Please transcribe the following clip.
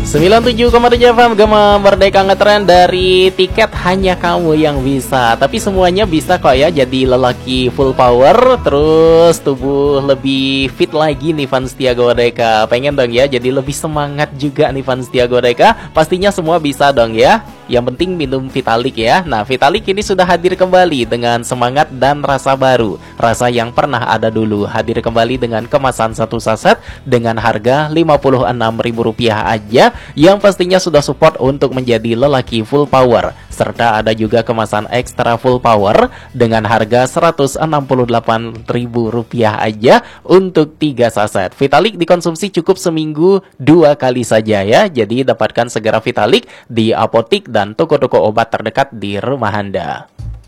97,7 FM Gema Merdeka ngetren dari tiket hanya kamu yang bisa. Tapi semuanya bisa kok ya, jadi lelaki full power, terus tubuh lebih fit lagi nih fans Setia Merdeka. Pengen dong ya, jadi lebih semangat juga nih fans Setia Merdeka. Pastinya semua bisa dong ya. Yang penting minum Vitalik ya. Nah, Vitalik ini sudah hadir kembali dengan semangat dan rasa baru. Rasa yang pernah ada dulu hadir kembali dengan kemasan satu saset dengan harga Rp56.000 aja, yang pastinya sudah support untuk menjadi lelaki full power. Serta ada juga kemasan ekstra full power dengan harga Rp168.000 aja untuk 3 saset. Vitalik dikonsumsi cukup seminggu 2 kali saja ya. Jadi dapatkan segera Vitalik di apotik dan toko-toko obat terdekat di rumah Anda.